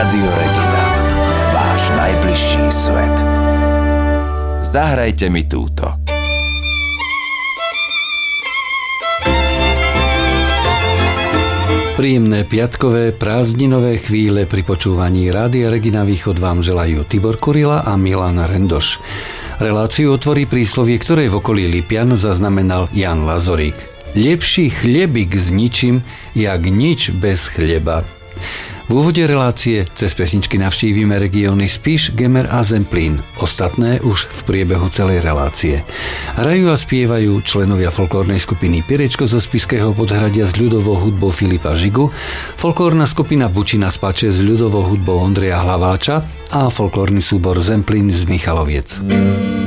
Rádio Regina. Váš najbližší svet. Zahrajte mi túto. Príjemné piatkové prázdninové chvíle pri počúvaní Rádia Regina Východ vám želajú Tibor Kurila a Milan Rendoš. Reláciu otvorí príslovie, ktoré v okolí Lipian zaznamenal Jan Lazorík. Lepší chlebík s ničím, jak nič bez chleba. V úvode relácie cez pesničky navštívime regióny Spiš, Gemer a Zemplín. Ostatné už v priebehu celej relácie. Hrajú a spievajú členovia folklórnej skupiny Pirečko zo Spišského Podhradia s ľudovou hudbou Filipa Žigu, folklórna skupina Bučina z Pače s ľudovou hudbou Ondreja Hlaváča a folklórny súbor Zemplín z Michaloviec.